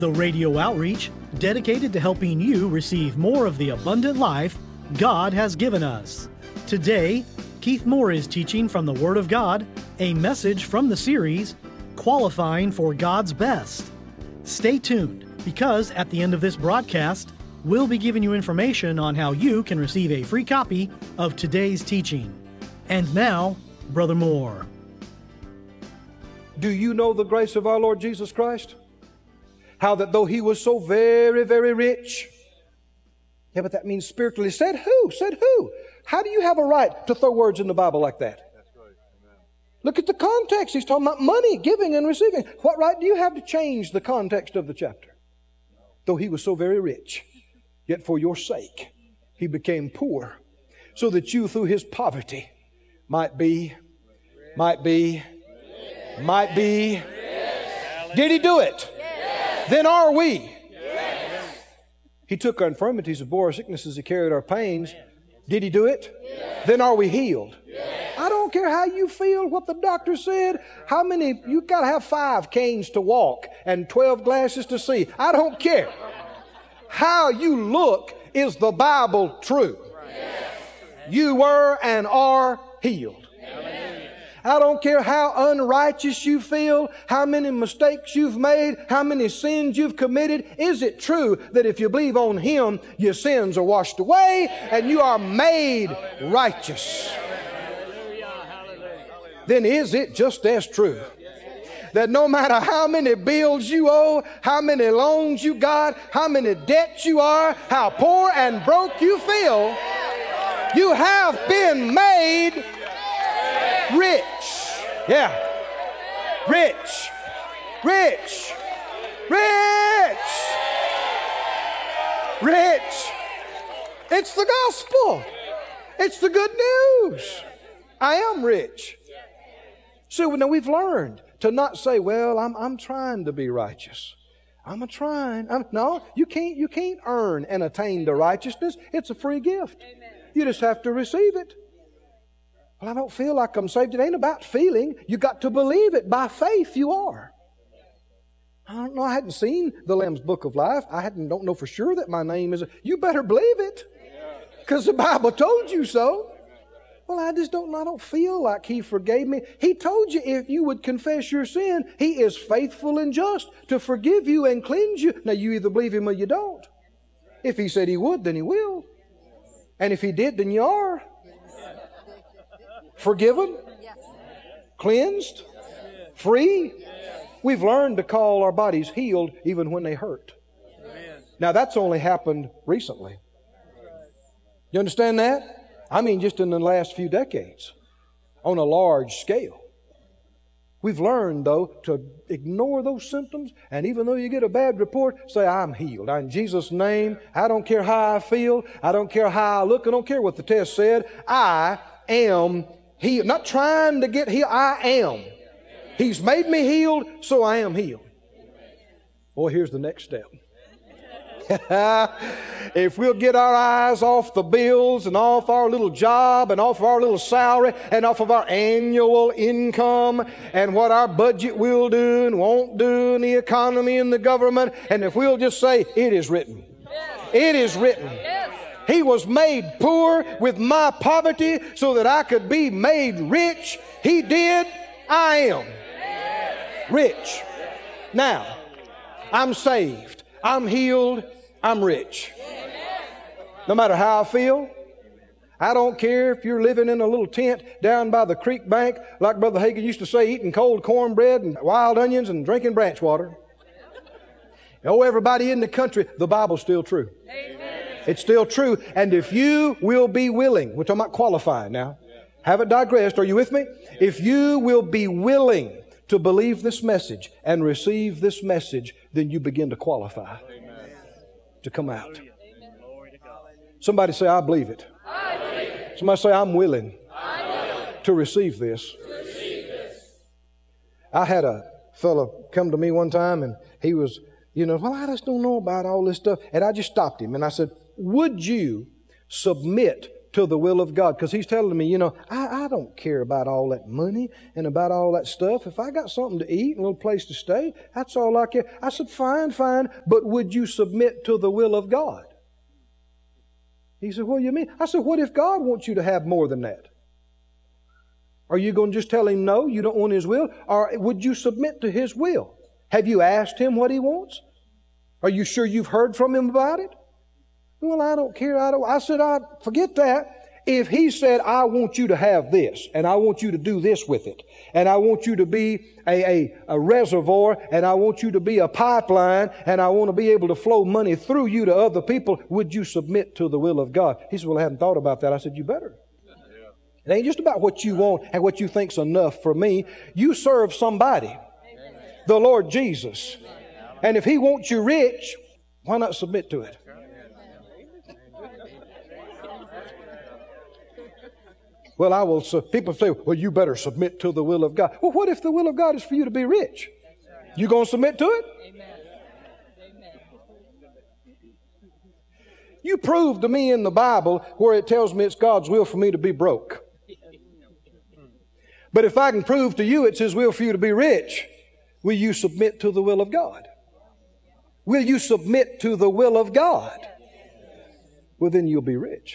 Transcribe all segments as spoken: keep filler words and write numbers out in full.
the radio outreach dedicated to helping you receive more of the abundant life God has given us. Today, Keith Moore is teaching from the Word of God, a message from the series, Qualifying for God's Best. Stay tuned, because at the end of this broadcast, we'll be giving you information on how you can receive a free copy of today's teaching. And now, Brother Moore. Do you know the grace of our Lord Jesus Christ? How that though He was so very, very rich. Yeah, but that means spiritually. Said who? Said who? How do you have a right to throw words in the Bible like that? That's right. Amen. Look at the context. He's talking about money, giving and receiving. What right do you have to change the context of the chapter? No. Though He was so very rich, yet for your sake He became poor, so that you through His poverty might be, might be, might be. Did He do it? Then are we. He took our infirmities and bore our sicknesses. He carried our pains. Did He do it? Yes. Then are we healed? Yes. I don't care how you feel, what the doctor said. How many, you got to have five canes to walk and twelve glasses to see. I don't care. How you look is the Bible true. Yes. You were and are healed. I don't care how unrighteous you feel, how many mistakes you've made, how many sins you've committed. Is it true that if you believe on Him, your sins are washed away and you are made righteous? Then is it just as true that no matter how many bills you owe, how many loans you got, how many debts you are, how poor and broke you feel, you have been made rich. Yeah. Rich. Rich. Rich. Rich. It's the gospel. It's the good news. I am rich. So now we've learned to not say, well, I'm, I'm trying to be righteous. I'm a trying. I'm, no, you can't, you can't earn and attain to righteousness. It's a free gift. You just have to receive it. Well, I don't feel like I'm saved. It ain't about feeling. You got to believe it. By faith, you are. I don't know. I hadn't seen the Lamb's Book of Life. I hadn't, don't know for sure that my name is. A, you better believe it, because the Bible told you so. Well, I just don't. I don't feel like He forgave me. He told you if you would confess your sin, He is faithful and just to forgive you and cleanse you. Now, you either believe Him or you don't. If He said He would, then He will. And if He did, then you are. Forgiven, cleansed, free. We've learned to call our bodies healed even when they hurt. Now that's only happened recently. You understand that? I mean just in the last few decades on a large scale. We've learned though to ignore those symptoms, and even though you get a bad report, say, I'm healed. In Jesus' name, I don't care how I feel. I don't care how I look. I don't care what the test said. I am healed. Not trying to get healed. I am. He's made me healed, so I am healed. Boy, here's the next step. If we'll get our eyes off the bills and off our little job and off our little salary and off of our annual income and what our budget will do and won't do and the economy and the government, and if we'll just say, it is written. It is written. He was made poor with my poverty so that I could be made rich. He did. I am rich. Now, I'm saved. I'm healed. I'm rich. No matter how I feel. I don't care if you're living in a little tent down by the creek bank, like Brother Hagin used to say, eating cold cornbread and wild onions and drinking branch water. Oh, everybody in the country, the Bible's still true. Amen. It's still true. And if you will be willing, we're talking about qualifying now. Haven't digressed. Are you with me? If you will be willing to believe this message and receive this message, then you begin to qualify to come out. Somebody say, I believe it. I believe it. Somebody say, I'm willing, I'm willing to receive this. to receive this. I had a fellow come to me one time and he was, you know, well, I just don't know about all this stuff. And I just stopped him and I said, would you submit to the will of God. Because He's telling me, you know, I, I don't care about all that money and about all that stuff. If I got something to eat and a little place to stay, that's all I care. I said, fine, fine, but would you submit to the will of God? He said, what do you mean? I said, what if God wants you to have more than that? Are you going to just tell Him no, you don't want His will? Or would you submit to His will? Have you asked Him what He wants? Are you sure you've heard from Him about it? Well, I don't care. I don't. I said, I forget that. If He said, I want you to have this, and I want you to do this with it, and I want you to be a, a, a reservoir, and I want you to be a pipeline, and I want to be able to flow money through you to other people, would you submit to the will of God? He said, well, I hadn't thought about that. I said, you better. It ain't just about what you want and what you think's enough for me. You serve somebody, the Lord Jesus. And if He wants you rich, why not submit to it? Well, I will. So people say, well, you better submit to the will of God. Well, what if the will of God is for you to be rich? You going to submit to it? Amen. You prove to me in the Bible where it tells me it's God's will for me to be broke. But if I can prove to you it's His will for you to be rich, will you submit to the will of God? Will you submit to the will of God? Well, then you'll be rich.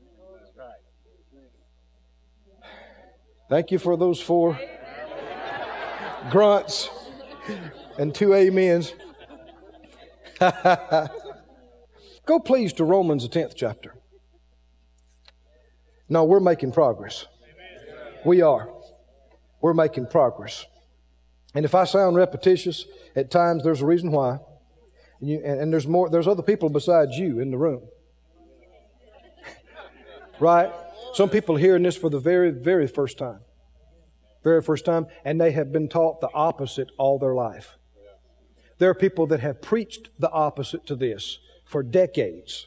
Thank you for those four grunts and two amens. Go please to Romans, the tenth chapter. No, we're making progress. We are. We're making progress. And if I sound repetitious, at times there's a reason why. And, you, and, and there's more. There's other people besides you in the room. Right? Some people are hearing this for the very, very first time. Very first time. And they have been taught the opposite all their life. There are people that have preached the opposite to this for decades.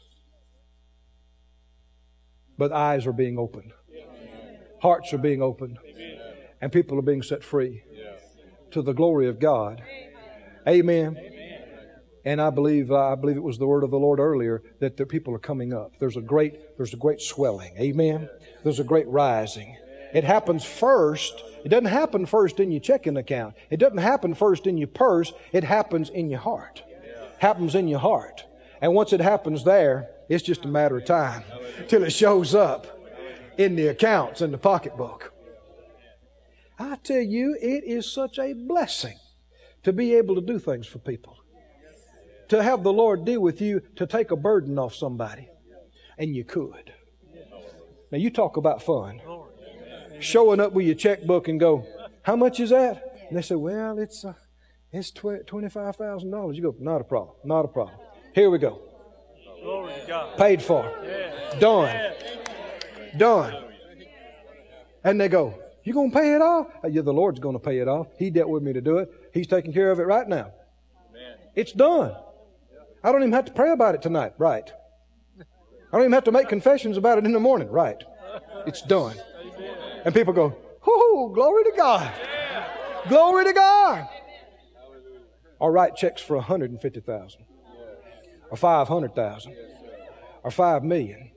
But eyes are being opened. Hearts are being opened. And people are being set free to the glory of God. Amen. And I believe I believe it was the word of the Lord earlier that the people are coming up. There's a great there's a great swelling. Amen. There's a great rising. It happens first. It doesn't happen first in your checking account. It doesn't happen first in your purse. It happens in your heart. Happens in your heart. And once it happens there, it's just a matter of time till it shows up in the accounts and the pocketbook. I tell you, it is such a blessing to be able to do things for people. To have the Lord deal with you to take a burden off somebody. And you could. Now you talk about fun. Showing up with your checkbook and go, how much is that? And they say, well, it's uh, it's twenty-five thousand dollars. You go, not a problem, not a problem. Here we go. Paid for. Done. Done. And they go, you going to pay it off? Yeah, the Lord's going to pay it off. He dealt with me to do it. He's taking care of it right now. It's done. I don't even have to pray about it tonight. Right. I don't even have to make confessions about it in the morning. Right. It's done. And people go, whoo, glory to God. Glory to God. Or write checks for one hundred fifty thousand dollars. Or five hundred thousand dollars. Or five million dollars.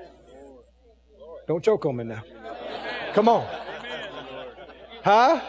Don't choke on me now. Come on. Huh?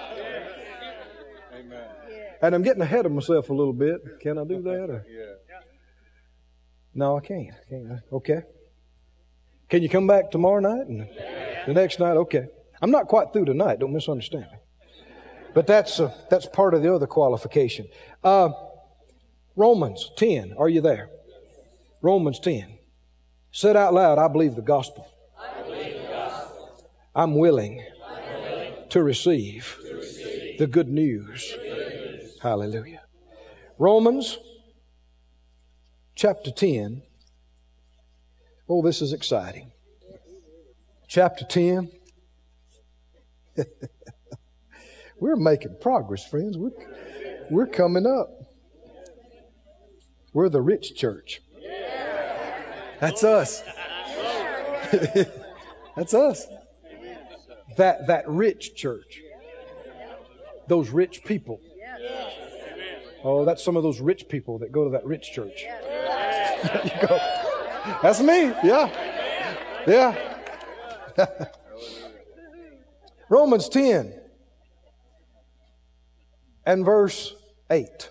And I'm getting ahead of myself a little bit. Can I do that? Or? No, I can't. Can't I? Okay. Can you come back tomorrow night and the next night? Okay. I'm not quite through tonight. Don't misunderstand me. But that's uh, that's part of the other qualification. Uh, Romans ten. Are you there? Romans ten. Said out loud, I believe the gospel. I believe the gospel. I'm willing, I'm willing to, receive to receive the good news. The good news. Hallelujah. Romans chapter ten. Oh, this is exciting. Chapter ten. We're making progress, friends. We're, we're coming up. We're the rich church. That's us. That's us. That, that rich church. Those rich people. Oh, that's some of those rich people that go to that rich church. You go, that's me. Yeah. Yeah. Romans ten and verse eight.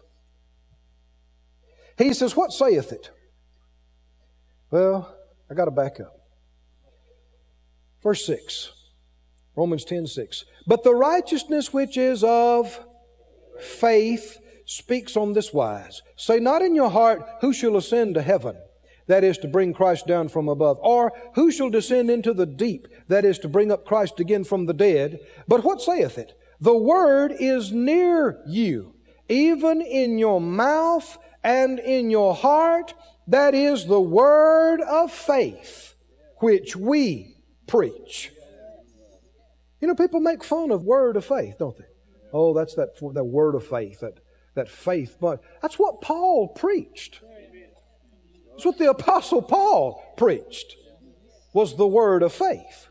He says, what saith it? Well, I got to back up. Verse six. Romans ten, six. But the righteousness which is of faith speaks on this wise. Say not in your heart, who shall ascend to heaven? That is to bring Christ down from above. Or who shall descend into the deep? That is to bring up Christ again from the dead. But what saith it? The word is near you, even in your mouth and in your heart. That is the word of faith, which we preach. You know, people make fun of word of faith, don't they? Oh, that's that, that word of faith, that, that faith. But that's what Paul preached. That's what the Apostle Paul preached, was the word of faith.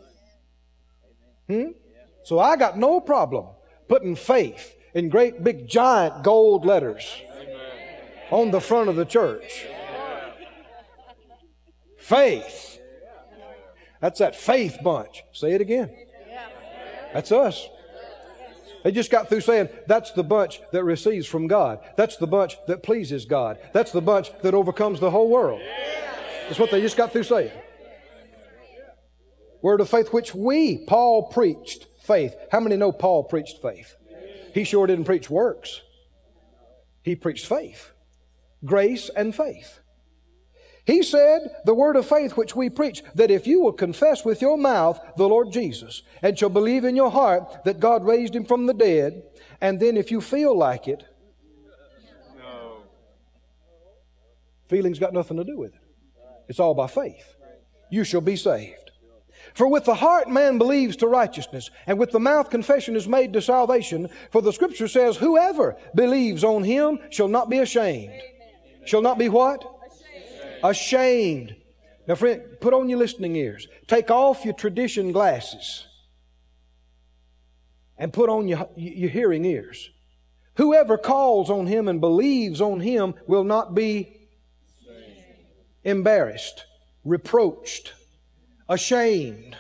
Hmm? So I got no problem putting faith in great big giant gold letters on the front of the church. Faith. That's that faith bunch. Say it again. That's us. They just got through saying, that's the bunch that receives from God. That's the bunch that pleases God. That's the bunch that overcomes the whole world. That's what they just got through saying. Word of faith, which we, Paul preached faith. How many know Paul preached faith? He sure didn't preach works. He preached faith. Grace and faith. He said, the word of faith which we preach, that if you will confess with your mouth the Lord Jesus, and shall believe in your heart that God raised Him from the dead, and then if you feel like it, no. Feelings got nothing to do with it. It's all by faith. You shall be saved. For with the heart man believes to righteousness, and with the mouth confession is made to salvation. For the Scripture says, whoever believes on Him shall not be ashamed. Shall not be what? Ashamed. Now, friend, put on your listening ears. Take off your tradition glasses and put on your, your hearing ears. Whoever calls on Him and believes on Him will not be embarrassed, reproached, ashamed.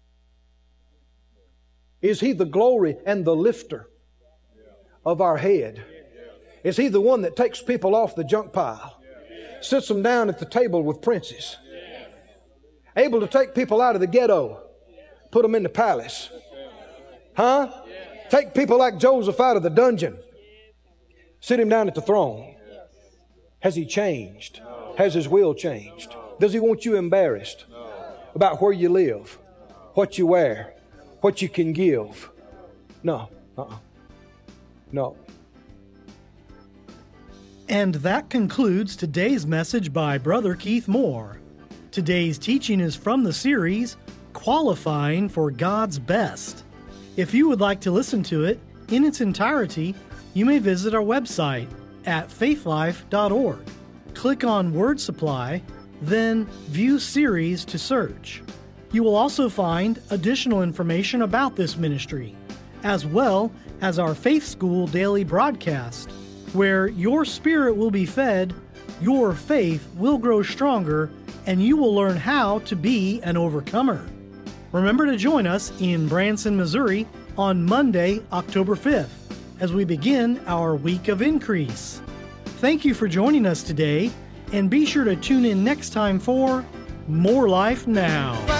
Is He the glory and the lifter of our head? Is He the one that takes people off the junk pile? Sits them down at the table with princes. Able to take people out of the ghetto. Put them in the palace. Huh? Take people like Joseph out of the dungeon. Sit him down at the throne. Has He changed? Has His will changed? Does He want you embarrassed about where you live, what you wear, what you can give? No. Uh-uh. No. And that concludes today's message by Brother Keith Moore. Today's teaching is from the series, Qualifying for God's Best. If you would like to listen to it in its entirety, you may visit our website at faithlife dot org. Click on Word Supply, then View Series to search. You will also find additional information about this ministry, as well as our Faith School daily broadcast, where your spirit will be fed, your faith will grow stronger, and you will learn how to be an overcomer. Remember to join us in Branson, Missouri on Monday, October fifth, as we begin our week of increase. Thank you for joining us today, and be sure to tune in next time for More Life Now.